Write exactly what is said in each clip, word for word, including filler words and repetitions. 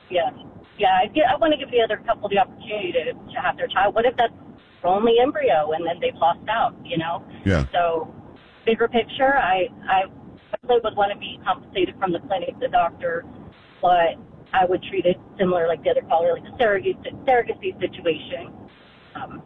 Yeah. Yeah, I, get, I want to give the other couple the opportunity to, to have their child. What if that's only embryo and then they've lost out, you know? Yeah. So, bigger picture, I, I really would want to be compensated from the clinic, the doctor, but I would treat it similar like the other caller, like a surrogacy, surrogacy situation. Um,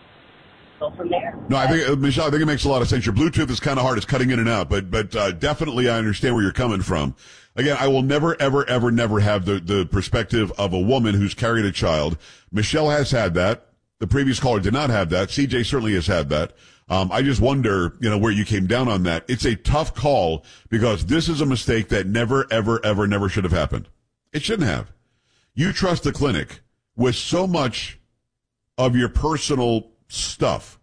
go from there. No, I think, uh, Michelle, I think it makes a lot of sense. Your Bluetooth is kind of hard. It's cutting in and out, but, but, uh, definitely I understand where you're coming from. Again, I will never, ever, ever, never have the, the perspective of a woman who's carried a child. Michelle has had that. The previous caller did not have that. C J certainly has had that. Um, I just wonder, you know, where you came down on that. It's a tough call because this is a mistake that never, ever, ever, never should have happened. It shouldn't have. You trust the clinic with so much of your personal stuff.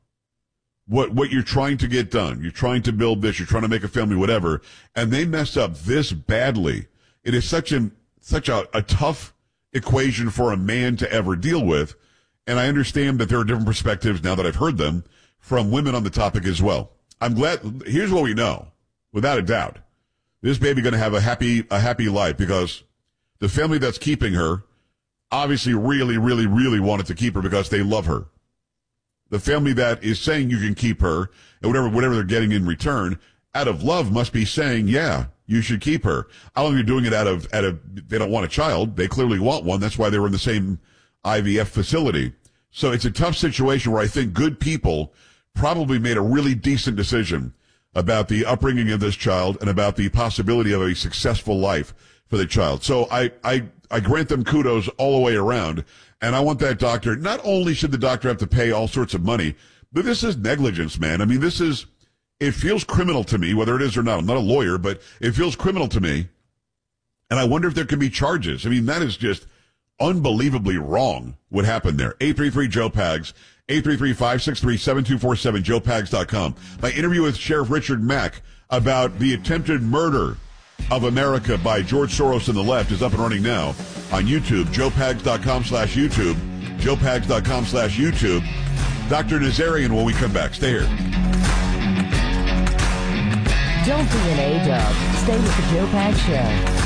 What, what you're trying to get done. You're trying to build this. You're trying to make a family, whatever. And they mess up this badly. It is such a, such a, a tough equation for a man to ever deal with. And I understand that there are different perspectives now that I've heard them from women on the topic as well. I'm glad. Here's what we know, without a doubt. This baby going to have a happy, a happy life because the family that's keeping her obviously really, really, really wanted to keep her because they love her. The family that is saying you can keep her and whatever, whatever they're getting in return out of love must be saying, yeah, you should keep her. I don't think they're doing it out of, out of, they don't want a child. They clearly want one. That's why they were in the same I V F facility. So it's a tough situation where I think good people probably made a really decent decision about the upbringing of this child and about the possibility of a successful life for the child. So I, I, I grant them kudos all the way around. And I want that doctor, not only should the doctor have to pay all sorts of money, but this is negligence, man. I mean, this is, it feels criminal to me, whether it is or not. I'm not a lawyer, but it feels criminal to me. And I wonder if there can be charges. I mean, that is just unbelievably wrong what happened there. eight three three Joe Pags, eight three three, five six three, seven two four seven, joe pags dot com. My interview with Sheriff Richard Mack about the attempted murder of America by George Soros and the left is up and running now on YouTube, joe pags dot com slash YouTube, joe pags dot com slash YouTube. Doctor Nazarian when we come back. Stay here. Don't be an A-dub. Stay with the Joe Pags Show.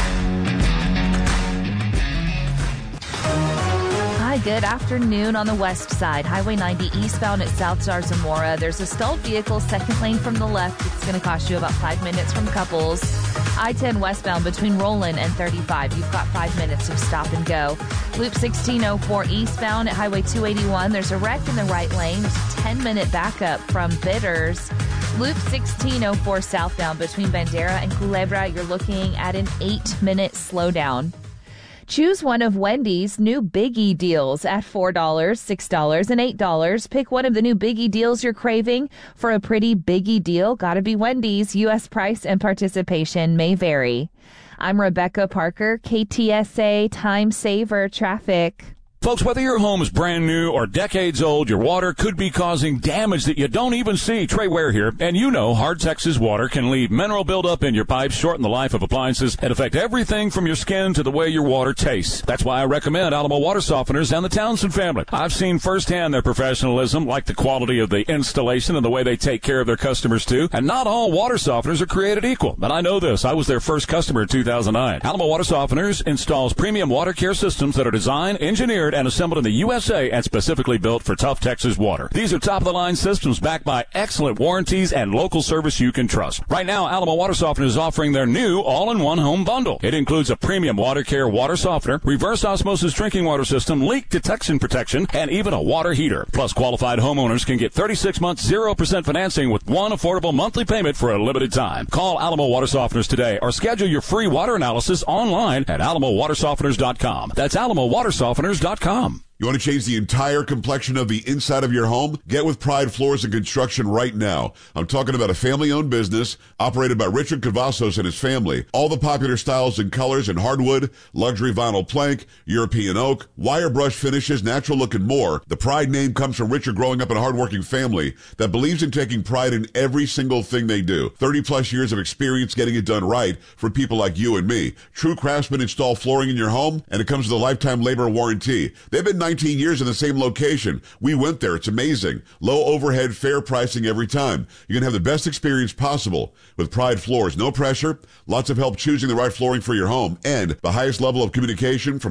Hi, good afternoon on the west side. Highway ninety eastbound at South Zarzamora. There's a stalled vehicle, second lane from the left. It's going to cost you about five minutes from Couples. I ten westbound between Roland and thirty-five. You've got five minutes of stop and go. Loop sixteen oh four eastbound at Highway two eighty-one. There's a wreck in the right lane. There's a ten-minute backup from Bitters. Loop sixteen oh four southbound between Bandera and Culebra. You're looking at an eight-minute slowdown. Choose one of Wendy's new Biggie deals at four dollars, six dollars, and eight dollars. Pick one of the new Biggie deals you're craving. For a pretty Biggie deal, gotta be Wendy's. U S price and participation may vary. I'm Rebecca Parker, K T S A Time Saver Traffic. Folks, whether your home is brand new or decades old, your water could be causing damage that you don't even see. Trey Ware here, and you know Hard Texas Water can leave mineral buildup in your pipes, shorten the life of appliances, and affect everything from your skin to the way your water tastes. That's why I recommend Alamo Water Softeners and the Townsend family. I've seen firsthand their professionalism, like the quality of the installation and the way they take care of their customers too. And not all water softeners are created equal, but I know this. I was their first customer in two thousand nine. Alamo Water Softeners installs premium water care systems that are designed, engineered, and assembled in the U S A and specifically built for tough Texas water. These are top-of-the-line systems backed by excellent warranties and local service you can trust. Right now, Alamo Water Softener is offering their new all-in-one home bundle. It includes a premium water care water softener, reverse osmosis drinking water system, leak detection protection, and even a water heater. Plus, qualified homeowners can get thirty-six months, zero percent financing with one affordable monthly payment for a limited time. Call Alamo Water Softeners today or schedule your free water analysis online at alamo water softeners dot com. That's alamo water softeners dot com. You want to change the entire complexion of the inside of your home? Get with Pride Floors and Construction right now. I'm talking about a family-owned business operated by Richard Cavazos and his family. All the popular styles and colors in hardwood, luxury vinyl plank, European oak, wire brush finishes, natural look, and more. The Pride name comes from Richard growing up in a hardworking family that believes in taking pride in every single thing they do. thirty plus years of experience getting it done right for people like you and me. True craftsmen install flooring in your home, and it comes with a lifetime labor warranty. They've been nineteen years in the same location. We went there. It's amazing. Low overhead, fair pricing every time. You can have the best experience possible with Pride Floors. No pressure, lots of help choosing the right flooring for your home, and the highest level of communication from